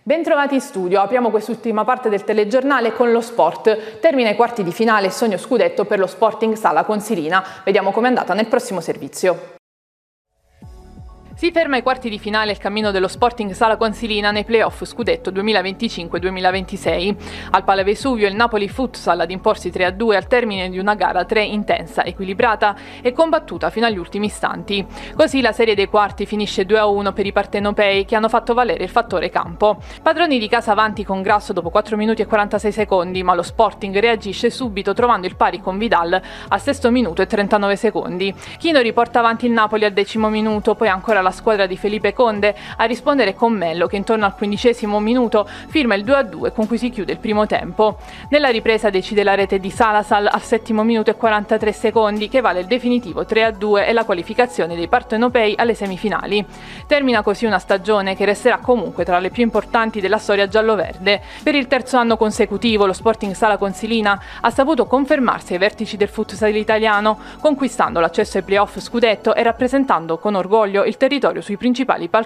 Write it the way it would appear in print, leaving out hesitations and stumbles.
Bentrovati in studio, apriamo quest'ultima parte del telegiornale con lo sport. Termina i quarti di finale e sogno scudetto per lo Sporting Sala Consilina. Vediamo com'è andata nel prossimo servizio. Si ferma ai quarti di finale il cammino dello Sporting Sala Consilina nei playoff scudetto 2025-2026. Al Pala Vesuvio il Napoli Futsal ad imporsi 3-2 al termine di una gara 3 intensa, equilibrata e combattuta fino agli ultimi istanti. Così la serie dei quarti finisce 2-1 per i partenopei che hanno fatto valere il fattore campo. Padroni di casa avanti con Grasso dopo 4 minuti e 46 secondi, ma lo Sporting reagisce subito trovando il pari con Vidal al sesto minuto e 39 secondi. Chino riporta avanti il Napoli al 10° minuto, poi ancora la squadra di Felipe Conde a rispondere con Mello che intorno al 15° minuto firma il 2-2 con cui si chiude il primo tempo. Nella ripresa decide la rete di Salazar al 7° minuto e 43 secondi che vale il definitivo 3-2 e la qualificazione dei partenopei alle semifinali. Termina così una stagione che resterà comunque tra le più importanti della storia gialloverde. Per il terzo anno consecutivo lo Sporting Sala Consilina ha saputo confermarsi ai vertici del futsal italiano, conquistando l'accesso ai playoff scudetto e rappresentando con orgoglio il territorio sui principali palcoscenici